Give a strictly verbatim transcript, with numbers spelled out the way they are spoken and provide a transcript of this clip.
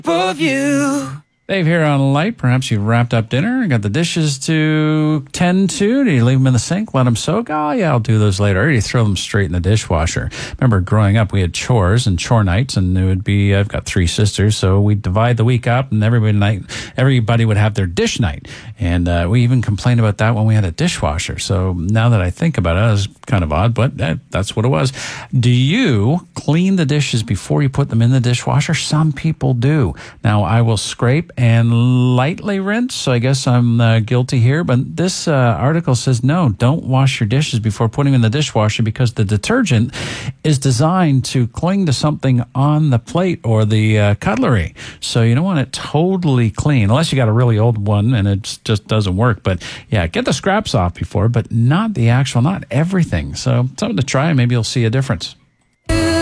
of you. Dave here on Light. Perhaps you wrapped up dinner and got the dishes to tend to. Do you leave them in the sink, let them soak? Oh, yeah, I'll do those later. Or you throw them straight in the dishwasher. Remember, growing up, we had chores and chore nights, and it would be, I've got three sisters, so we'd divide the week up, and everybody night, everybody would have their dish night. And uh, we even complained about that when we had a dishwasher. So now that I think about it, it was kind of odd, but that, that's what it was. Do you clean the dishes before you put them in the dishwasher? Some people do. Now, I will scrape and lightly rinse, so I guess I'm uh, guilty here. But this uh, article says, no, don't wash your dishes before putting them in the dishwasher because the detergent is designed to cling to something on the plate or the uh, cutlery. So you don't want it totally clean, unless you got a really old one and it just doesn't work. But yeah, get the scraps off before, but not the actual, not everything. So something to try, and maybe you'll see a difference.